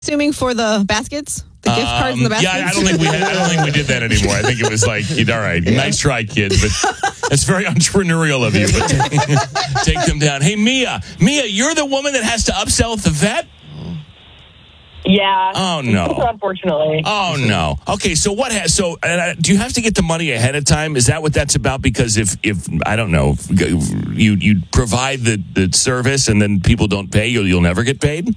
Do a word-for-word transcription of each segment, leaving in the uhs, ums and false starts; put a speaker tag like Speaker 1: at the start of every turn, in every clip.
Speaker 1: Assuming for the baskets, the gift cards and the baskets.
Speaker 2: Yeah, I don't think we had, I don't think we did that anymore. I think it was like, all right, nice try, kids, but that's very entrepreneurial of you. But take, take them down. Hey, Mia, Mia, you're the woman that has to upsell at the vet.
Speaker 3: Yeah.
Speaker 2: Oh no.
Speaker 3: Unfortunately.
Speaker 2: Oh no. Okay, so what has so uh, do you have to get the money ahead of time? Is that what that's about? Because if if I don't know, you you provide the, the service and then people don't pay, you'll you'll never get paid?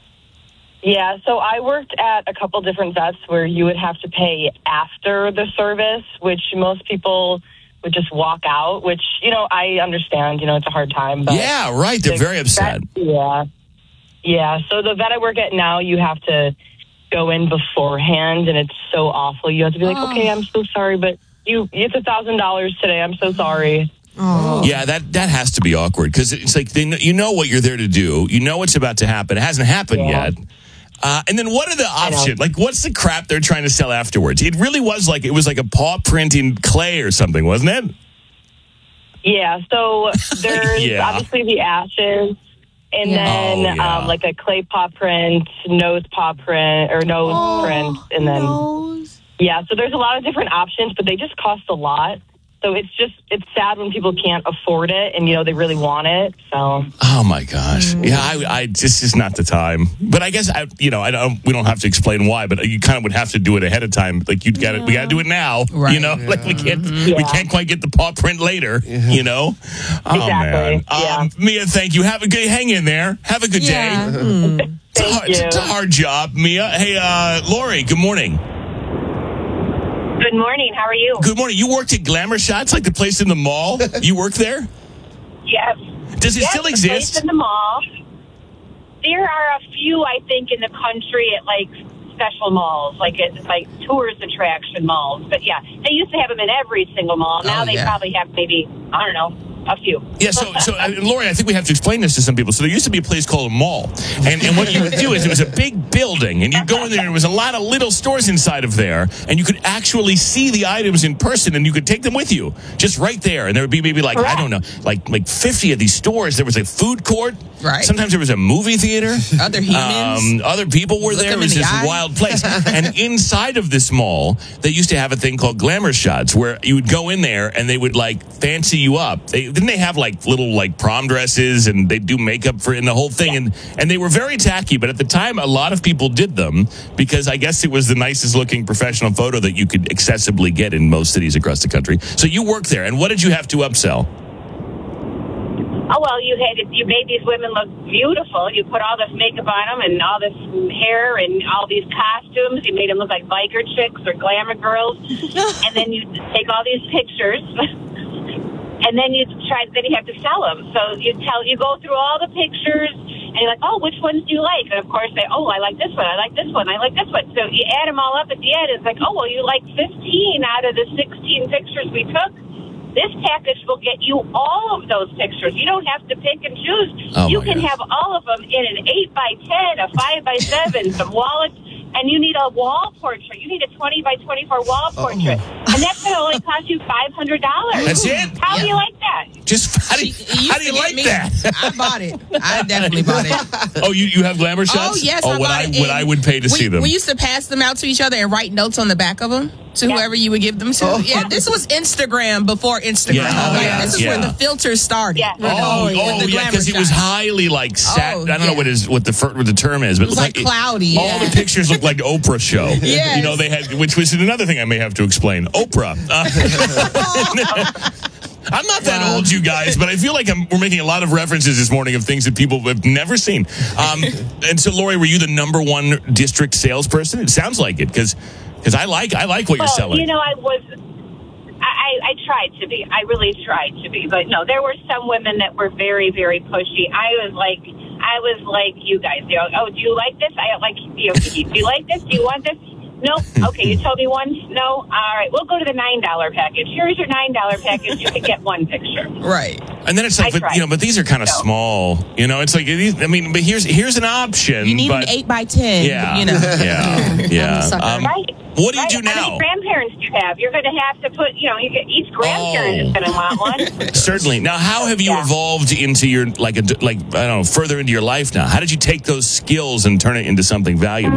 Speaker 3: Yeah, so I worked at a couple different vets where you would have to pay after the service, which most people would just walk out, which, you know, I understand, you know, it's a hard time. But
Speaker 2: yeah, right. They're
Speaker 3: the
Speaker 2: very upset.
Speaker 3: Vet, yeah. Yeah, so the vet I work at now, you have to go in beforehand, and it's so awful. You have to be like, oh. okay, I'm so sorry, but you it's a thousand dollars today. I'm so sorry.
Speaker 2: Oh. Yeah, that, that has to be awkward because it's like they, you know what you're there to do. You know what's about to happen. It hasn't happened yeah. yet. Uh, and then what are the options? Like, what's the crap they're trying to sell afterwards? It really was like, it was like a paw print in clay or something, wasn't it?
Speaker 3: Yeah, so there's
Speaker 2: yeah.
Speaker 3: obviously the ashes, and
Speaker 1: Yeah.
Speaker 3: then
Speaker 2: Oh, yeah.
Speaker 3: um, like a clay paw print, nose paw print, or nose
Speaker 1: Oh,
Speaker 3: print, and then,
Speaker 1: nose.
Speaker 3: yeah, so there's a lot of different options, but they just cost a lot. So it's just, it's sad when people can't afford it and, you know, they really want it. So.
Speaker 2: Oh my gosh. Yeah, I, I this is not the time. But I guess, I, you know, I don't, we don't have to explain why, but you kind of would have to do it ahead of time. Like you'd got to, we got to do it now,
Speaker 4: Right.
Speaker 2: you know,
Speaker 4: Yeah.
Speaker 2: like we can't,
Speaker 3: Yeah.
Speaker 2: we can't quite get the paw print later, you know? Oh
Speaker 3: Exactly.
Speaker 2: man.
Speaker 3: Yeah.
Speaker 2: Um, Mia, thank you. Have a good, hang in there. Have a good
Speaker 1: Yeah.
Speaker 2: day.
Speaker 1: Mm.
Speaker 2: It's, a
Speaker 3: Thank
Speaker 2: hard, it's a
Speaker 3: you.
Speaker 2: hard job, Mia. Hey, uh, Lori, good morning.
Speaker 3: Good morning. How are you?
Speaker 2: Good morning. You worked at Glamour Shots, like the place in the mall? You work there?
Speaker 5: Yes.
Speaker 2: Does it
Speaker 5: yes,
Speaker 2: still
Speaker 5: the
Speaker 2: exist?
Speaker 5: place in the mall. There are a few, I think, in the country at like special malls, like it's like tourist attraction malls. But yeah, they used to have them in every single mall. Now
Speaker 4: Oh,
Speaker 5: they
Speaker 4: yeah.
Speaker 5: probably have maybe, I don't know, a few.
Speaker 2: Yeah, so, so uh, Lori, I think we have to explain this to some people. So there used to be a place called a mall. And, and what you would do is it was a big building, and you'd go in there, and there was a lot of little stores inside of there, and you could actually see the items in person, and you could take them with you, just right there. And there would be maybe like, I don't know, like like fifty of these stores. There was a food court.
Speaker 4: Right.
Speaker 2: Sometimes there was a movie theater.
Speaker 4: Other humans.
Speaker 2: Um, other people were
Speaker 4: Look
Speaker 2: there. It
Speaker 4: them
Speaker 2: was
Speaker 4: in the
Speaker 2: this
Speaker 4: eye.
Speaker 2: wild place. And inside of this mall, they used to have a thing called Glamour Shots, where you would go in there and they would like fancy you up. They, didn't they have like little like prom dresses and they do makeup for and the whole thing? And and they were very tacky. But at the time, a lot of people did them because I guess it was the nicest looking professional photo that you could accessibly get in most cities across the country. So you worked there, and what did you have to upsell?
Speaker 5: Oh, well, you had you made these women look beautiful. You put all this makeup on them and all this hair and all these costumes. You made them look like biker chicks or glamour girls. And then you take all these pictures. And then you try. Then you have to sell them. So you tell. You go through all the pictures, and you're like, "Oh, which ones do you like?" And of course, they, "Oh, I like this one. I like this one. I like this one." So you add them all up at the end. It's like, "Oh, well, you like fifteen out of the sixteen pictures we took. This package will get you all of those pictures. You don't have to pick and choose.
Speaker 2: Oh,
Speaker 5: you
Speaker 2: my
Speaker 5: can
Speaker 2: gosh.
Speaker 5: have all of them in an eight by ten, a five by seven, some wallets." And you need a wall portrait. You need a twenty by twenty-four wall portrait. And that's going to only cost you five hundred dollars.
Speaker 2: That's it?
Speaker 5: How do
Speaker 4: Yeah.
Speaker 5: you like that?
Speaker 2: Just how do you,
Speaker 4: It used
Speaker 2: how do
Speaker 4: to
Speaker 2: you
Speaker 4: get
Speaker 2: like
Speaker 4: me.
Speaker 2: that?
Speaker 4: I bought it. I definitely bought it.
Speaker 2: Oh, you, you have Glamour Shots?
Speaker 4: Oh, yes.
Speaker 2: Oh,
Speaker 4: I
Speaker 2: what
Speaker 4: bought
Speaker 2: I
Speaker 4: it.
Speaker 2: what
Speaker 4: And
Speaker 2: I would pay to
Speaker 4: we,
Speaker 2: see them.
Speaker 4: We used to pass them out to each other and write notes on the back of them to
Speaker 5: Yeah.
Speaker 4: whoever you would give them to.
Speaker 6: Oh.
Speaker 4: Yeah, this was Instagram before Instagram.
Speaker 2: Yeah, oh,
Speaker 4: Like,
Speaker 2: yeah,
Speaker 4: this is
Speaker 2: yeah.
Speaker 4: where the filters started.
Speaker 5: Yeah.
Speaker 4: you know,
Speaker 2: Oh,
Speaker 4: with
Speaker 2: oh,
Speaker 4: the
Speaker 2: yeah,
Speaker 4: glamour
Speaker 2: because it was
Speaker 4: shots.
Speaker 2: highly like sat.
Speaker 4: Oh,
Speaker 2: I don't know
Speaker 4: yeah.
Speaker 2: what is what the fir- what the term is, but
Speaker 4: It was like cloudy,
Speaker 2: All
Speaker 4: yeah.
Speaker 2: the pictures looked like Oprah show.
Speaker 4: Yes.
Speaker 2: You know they had, which was another thing I may have to explain. Oprah. Uh, I'm not that
Speaker 4: Wow.
Speaker 2: old, you guys, but I feel like I'm, we're making a lot of references this morning of things that people have never seen. Um, and so, Lori, were you the number one district salesperson? It sounds like it because because I like I like what you're
Speaker 5: Well,
Speaker 2: selling.
Speaker 5: you know, I was. I, I tried to be. I really tried to be. But no, there were some women that were very, very pushy. I was like, I was like you guys. You know, oh, do you like this? I like. You know, do you like this? Do you want this? No. Okay, you told me one. No. All right, we'll go to the nine dollar package. Here's your nine dollar package. You can get one picture.
Speaker 4: Right.
Speaker 2: And then it's like,
Speaker 5: I
Speaker 2: but
Speaker 5: tried.
Speaker 2: you know, but these are kind of
Speaker 5: No.
Speaker 2: small. You know, it's like I mean, but here's here's an option.
Speaker 4: You need
Speaker 2: but,
Speaker 4: an eight by ten.
Speaker 2: Yeah,
Speaker 4: You know.
Speaker 2: yeah, yeah.
Speaker 1: sucker.
Speaker 2: Um,
Speaker 5: Right.
Speaker 2: What do you
Speaker 5: Right?
Speaker 2: do
Speaker 5: How
Speaker 2: now?
Speaker 5: many grandparents do you have? You're going to have to put, you know, you get, each grandparent
Speaker 2: Oh.
Speaker 5: is going to want one.
Speaker 2: Certainly. Now, how have you
Speaker 5: Yeah.
Speaker 2: evolved into your like a like I don't know further into your life now? How did you take those skills and turn it into something valuable?